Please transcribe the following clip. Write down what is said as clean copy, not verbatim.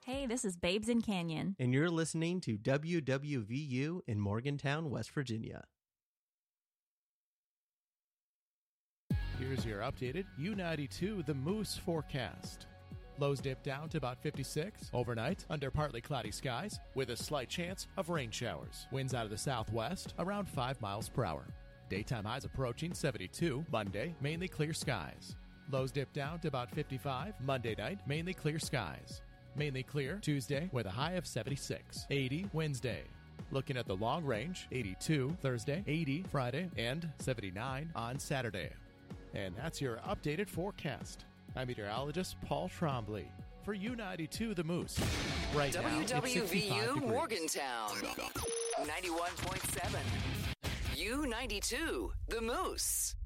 Hey, this is Babes in Canyon. And you're listening to WWVU in Morgantown, West Virginia. Here's your updated U92 The Moose forecast. Lows dip down to about 56 overnight under partly cloudy skies with a slight chance of rain showers. Winds out of the southwest around 5 miles per hour. Daytime highs approaching 72. Monday, mainly clear skies. Lows dip down to about 55. Monday night, mainly clear skies. Mainly clear Tuesday with a high of 76. 80 Wednesday. Looking at the long range, 82 Thursday, 80 Friday, and 79 on Saturday. And that's your updated forecast. I'm meteorologist Paul Trombley for U92 The Moose. Right now, it's 65 WWVU degrees. Morgantown, 91.7. U92 The Moose.